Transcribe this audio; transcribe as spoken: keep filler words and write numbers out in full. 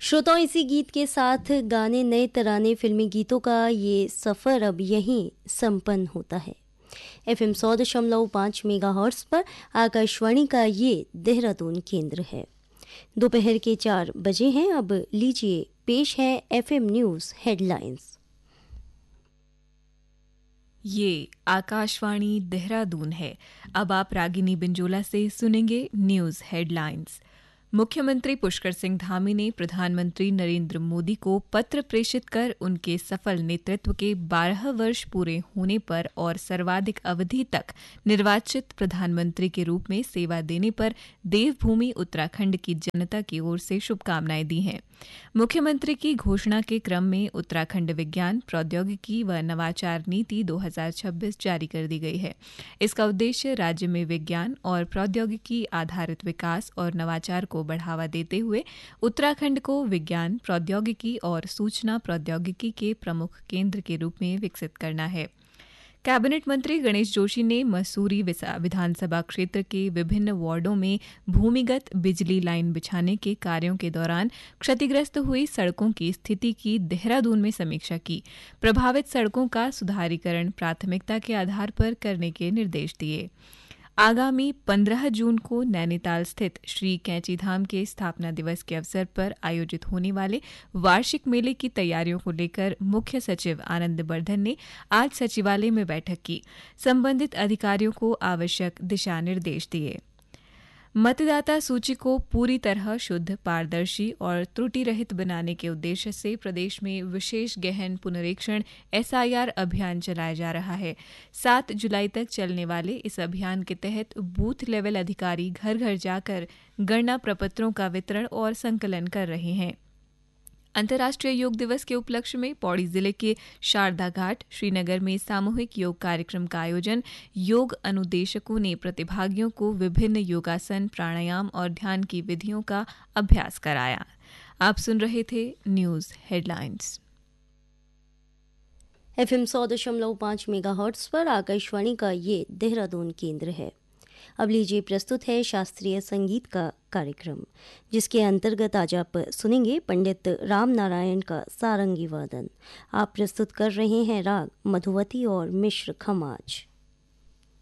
श्रोताओं, इसी गीत के साथ गाने नए तराने फिल्मी गीतों का ये सफ़र अब यहीं संपन्न होता है। एफ एम सौ दशमलव पाँच मेगा हर्ट्स पर आकाशवाणी का ये देहरादून केंद्र है। दोपहर के चार बजे हैं। अब लीजिए पेश है एफ एम न्यूज़ हेडलाइंस। ये आकाशवाणी देहरादून है। अब आप रागिनी बिंजोला से सुनेंगे न्यूज़ हेडलाइंस। मुख्यमंत्री पुष्कर सिंह धामी ने प्रधानमंत्री नरेंद्र मोदी को पत्र प्रेषित कर उनके सफल नेतृत्व के बारह वर्ष पूरे होने पर और सर्वाधिक अवधि तक निर्वाचित प्रधानमंत्री के रूप में सेवा देने पर देवभूमि उत्तराखंड की जनता की ओर से शुभकामनाएं दी हैं। मुख्यमंत्री की घोषणा के क्रम में उत्तराखंड विज्ञान, प्रौद्योगिकी व नवाचार नीति दो हज़ार छब्बीस जारी कर दी गई है। इसका उद्देश्य राज्य में विज्ञान और प्रौद्योगिकी आधारित विकास और नवाचार को बढ़ावा देते हुए उत्तराखंड को विज्ञान, प्रौद्योगिकी और सूचना प्रौद्योगिकी के प्रमुख केंद्र के रूप में विकसित करना है। कैबिनेट मंत्री गणेश जोशी ने मसूरी विधानसभा क्षेत्र के विभिन्न वार्डों में भूमिगत बिजली लाइन बिछाने के कार्यों के दौरान क्षतिग्रस्त हुई सड़कों की स्थिति की देहरादून में समीक्षा की। प्रभावित सड़कों का सुधारीकरण प्राथमिकता के आधार पर करने के निर्देश दिए। आगामी पंद्रह जून को नैनीताल स्थित श्री कैंचीधाम के स्थापना दिवस के अवसर पर आयोजित होने वाले वार्षिक मेले की तैयारियों को लेकर मुख्य सचिव आनंद बर्धन ने आज सचिवालय में बैठक की। संबंधित अधिकारियों को आवश्यक दिशा निर्देश दिए। मतदाता सूची को पूरी तरह शुद्ध, पारदर्शी और त्रुटि रहित बनाने के उद्देश्य से प्रदेश में विशेष गहन पुनरीक्षण एस आई आर अभियान चलाया जा रहा है। सात जुलाई तक चलने वाले इस अभियान के तहत बूथ लेवल अधिकारी घर घर जाकर गणना प्रपत्रों का वितरण और संकलन कर रहे हैं। अंतर्राष्ट्रीय योग दिवस के उपलक्ष्य में पौड़ी जिले के शारदा घाट श्रीनगर में सामूहिक योग कार्यक्रम का आयोजन। योग अनुदेशकों ने प्रतिभागियों को विभिन्न योगासन, प्राणायाम और ध्यान की विधियों का अभ्यास कराया। आप सुन रहे थे न्यूज़ हेडलाइंस। एफ एम सौ दशमलव पाँच मेगा हर्ट्स पर आकाशवाणी का ये देहरादून केंद्र है। अब लीजिए प्रस्तुत है शास्त्रीय संगीत का कार्यक्रम, जिसके अंतर्गत आज आप सुनेंगे पंडित राम नारायण का सारंगी वादन। आप प्रस्तुत कर रहे हैं राग मधुवती और मिश्र खमाज।